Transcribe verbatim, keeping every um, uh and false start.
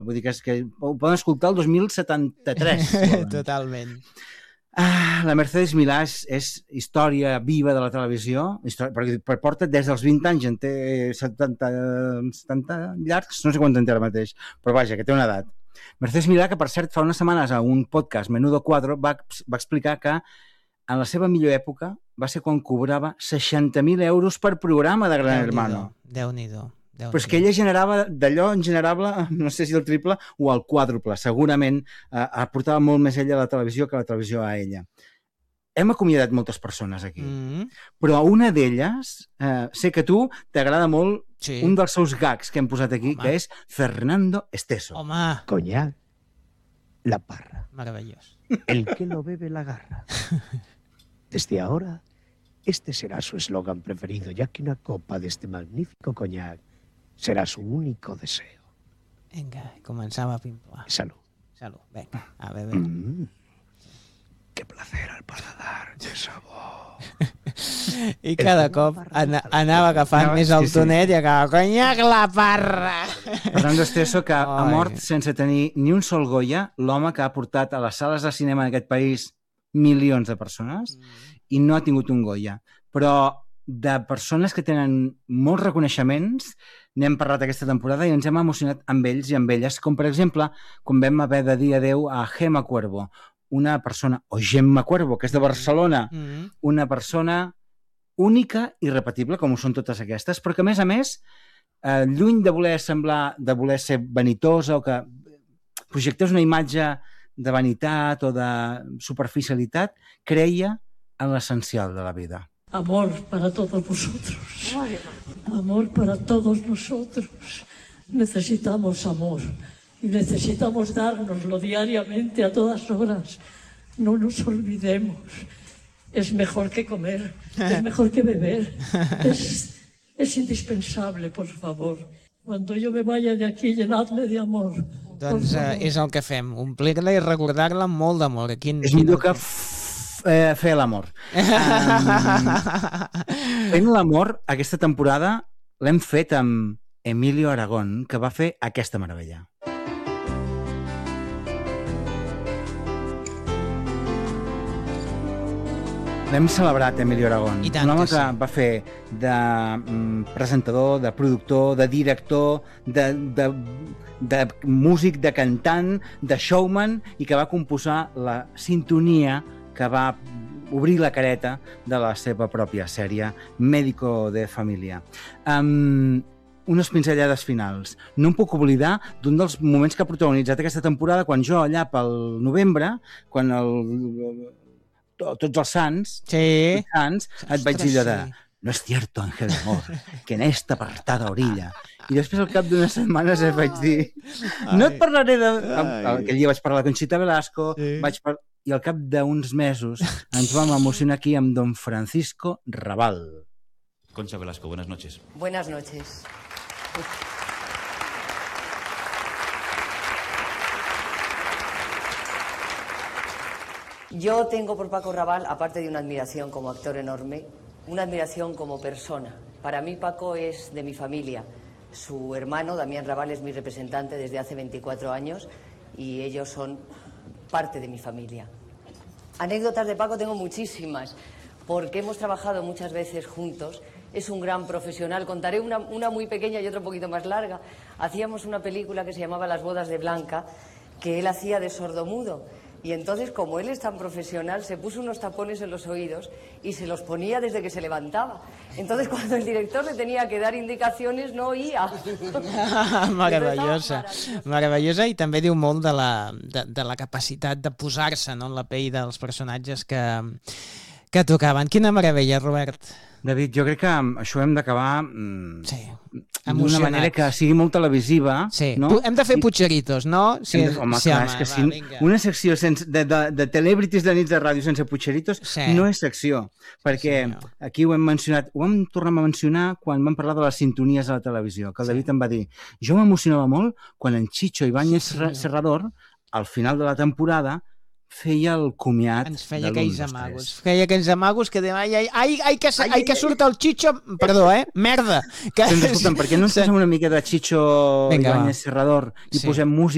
Vull dir que, és que ho poden escoltar el dos mil setanta-tres. Totalment. Ah, la Mercedes Milà és, és història viva de la televisió, història, perquè porta des dels vint anys, en té setanta, setanta llargs, no sé quant en té ara mateix, però vaja, que té una edat. Mercedes Milà, que per cert fa unes setmanes a un podcast, Menudo Cuadro, va, va explicar que en la seva millor època va ser quan cobrava seixanta mil euros per programa de Gran Hermano. Déu-n'hi-do. Però és que ella generava, d'allò en generava, no sé si el triple o el quàdruple. Segurament eh, aportava molt més ella a la televisió que la televisió a ella. Hem acomiadat moltes persones aquí, mm-hmm. però una d'elles, eh, sé que tu t'agrada molt sí. un dels seus gags que hem posat aquí, Home. que és Fernando Esteso. Home! Coñac, la parra. Maravillós. El que lo bebe la garra. Desde ahora, este será su eslogan preferido, ya que una copa de este magnífico coñac será su único deseo. Vinga, començava a pimplar. Salud. Salud, vinga, a beber. Mm. Qué placer al paladar, qué sabor. I cada cop ana, anava agafant no, més el sí, tonet sí. i acabava, conyac la parra! Fernando Esteso, que ha mort sense tenir ni un sol Goya, l'home que ha portat a les sales de cinema en aquest país milions de persones mm. i no ha tingut un Goya. Però de persones que tenen molts reconeixements n'hem parlat aquesta temporada i ens hem emocionat amb ells i amb elles, com per exemple quan vam haver de dir adeu a Gemma Cuervo, una persona, o Gemma Cuervo, que és de Barcelona, mm-hmm. una persona única i repetible, com ho són totes aquestes, però que a més a més, eh, lluny de voler semblar, de voler ser vanitosa o que projectés una imatge de vanitat o de superficialitat, creia en l'essencial de la vida. Amor para todos vosotros. Amor para todos nosotros. Necesitamos amor y necesitamos dárnoslo diariamente a todas horas. No nos olvidemos. Es mejor que comer, es mejor que beber. Es, es indispensable, por favor. Cuando yo me vaya de aquí, llenadme de amor. Doncs eh, és el que fem, omplir-la i recordar-la amb molt d'amor. Quin, és millor que... Eh, fer l'amor. Um, fent l'amor, aquesta temporada l'hem fet amb Emilio Aragón, que va fer aquesta meravella. L'hem celebrat, Emilio Aragón. I tant un home que que sí. va fer de mm, presentador, de productor, de director, de, de, de músic, de cantant, de showman, i que va composar la sintonia que va obrir la careta de la seva pròpia sèrie Médico de Família. Um, unes pinzellades finals. No em puc oblidar d'un dels moments que ha protagonitzat aquesta temporada, quan jo allà pel novembre, quan el, tots els sants, sí. els sants et vaig dir allò de no es cierto, Ángel de Amor, que en esta apartada orilla. I després, al cap d'unes setmanes, et vaig dir no et parlaré de... Aquell dia vaig parlar de Conxita Velasco, sí. vaig par... i al cap d'uns mesos ens vam emocionar aquí amb don Francisco Raval. Concha Velasco, buenas noches. Buenas noches. Yo tengo por Paco Raval, aparte de una admiración como actor enorme, una admiración como persona. Para mí Paco es de mi familia. Su hermano, Damián Raval, es mi representante desde hace veinticuatro años y ellos son parte de mi familia. Anécdotas de Paco tengo muchísimas, porque hemos trabajado muchas veces juntos. Es un gran profesional. Contaré una, una muy pequeña y otra un poquito más larga. Hacíamos una película que se llamaba Las bodas de Blanca, que él hacía de sordomudo. Y entonces, como él es tan profesional, se puso unos tapones en los oídos y se los ponía desde que se levantaba. Entonces, cuando el director le tenía que dar indicaciones, no oía. Meravellosa. Meravellosa, i també diu molt de la, de, de la capacitat de posar-se, no, en la pell dels personatges que, que tocaven. Quina meravella, Robert. David, jo crec que això hem d'acabar mm, sí, d'una manera que sigui molt televisiva. Sí, no? Hem de fer Puigeritos, no? Sí, de, home, sí, clar, home, és que va, si una secció sense, de, de, de celebrities de nits de ràdio sense Puigeritos sí. no és secció, perquè sí, no. Aquí ho hem mencionat, ho vam tornar a mencionar quan vam parlar de les sintonies a la televisió, que el David sí. em va dir, jo m'emocionava molt quan en Chicho Ibáñez sí, Serrador, al final de la temporada, feia el comiat ens feia aquells amagos, feia aquells amagos que deia, ai, ai, ai, ai, que, ai, ai, que surt el Chicho, perdó, eh, merda. Que... Doncs escolta'm, per què no ens posem una mica de Chicho Ibáñez Serrador i sí. posem música